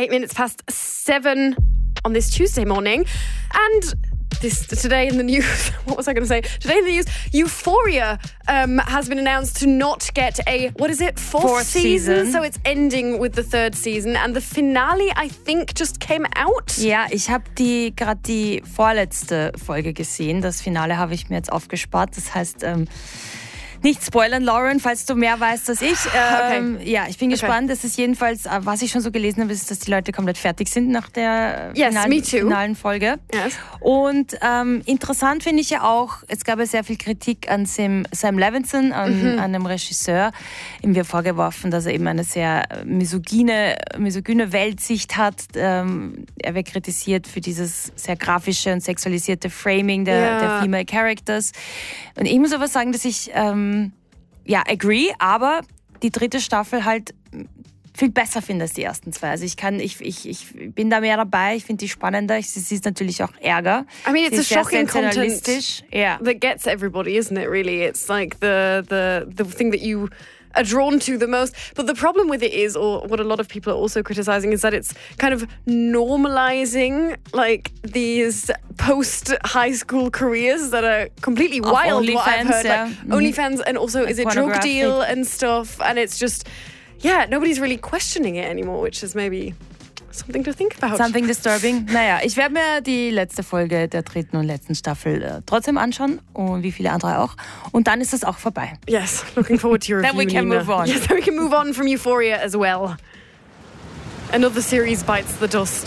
7 on this Tuesday morning. And today in the news, what was I going to say? Today in the news, Euphoria has been announced to not get a, fourth season? So it's ending with the third season. And the finale, I think, just came out. Ja, ich habe gerade die vorletzte Folge gesehen. Das Finale habe ich mir jetzt aufgespart. Das heißt, nicht spoilern, Lauren, falls du mehr weißt als ich. Okay. Ja, ich bin gespannt. Das ist jedenfalls, was ich schon so gelesen habe, ist, dass die Leute komplett fertig sind nach der finalen Folge. Yes. Und interessant finde ich ja auch, es gab ja sehr viel Kritik an Sam Levinson, an einem Regisseur. Ihm wird vorgeworfen, dass er eben eine sehr misogyne Weltsicht hat. Er wird kritisiert für dieses sehr grafische und sexualisierte Framing der Female Characters. Und ich muss aber sagen, dass ich agree, aber die dritte Staffel halt viel besser finde als die ersten zwei. Also ich bin da mehr dabei, ich finde die spannender. Sie ist natürlich auch Ärger. I mean, it's a shocking content that gets everybody, isn't it, really? It's like the thing that you are drawn to the most. But the problem with it is, or what a lot of people are also criticizing, is that it's kind of normalizing like these post-high school careers that are completely wild, what I've heard. Yeah. Like OnlyFans, and also is it drug deal and stuff, and it's just, nobody's really questioning it anymore, which is maybe something to think about. Something disturbing. Naja, ich werde mir die letzte Folge der dritten und letzten Staffel trotzdem anschauen und wie viele andere auch. Und dann ist es auch vorbei. Yes, looking forward to your review, Then we can move on. Yes, we can move on from Euphoria as well. Another series bites the dust.